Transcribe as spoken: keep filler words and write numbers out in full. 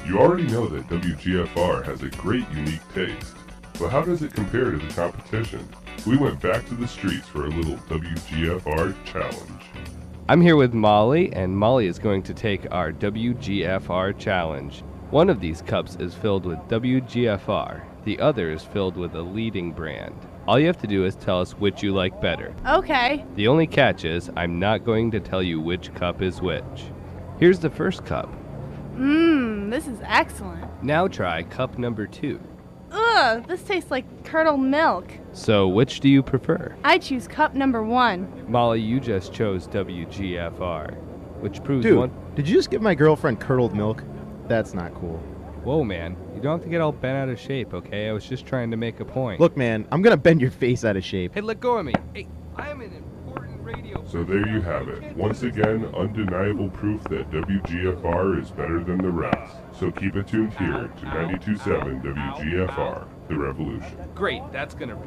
You already know that W G F R has a great unique taste, but how does it compare to the competition? We went back to the streets for a little W G F R challenge. I'm here with Molly, and Molly is going to take our W G F R challenge. One of these cups is filled with W G F R. The other is filled with a leading brand. All you have to do is tell us which you like better. Okay. The only catch is I'm not going to tell you which cup is which. Here's the first cup. Mmm, this is excellent. Now try cup number two. Ugh, this tastes like curdled milk. So which do you prefer? I choose cup number one. Molly, you just chose W G F R, which proves Dude, one... did you just give my girlfriend curdled milk? That's not cool. Whoa, man. You don't have to get all bent out of shape, okay? I was just trying to make a point. Look, man, I'm gonna bend your face out of shape. Hey, let go of me. Hey, I am an important radio... So there you have it. Once again, undeniable proof that W G F R is better than the rest. So keep it tuned here to ninety-two point seven W G F R, The Revolution. Great, that's gonna...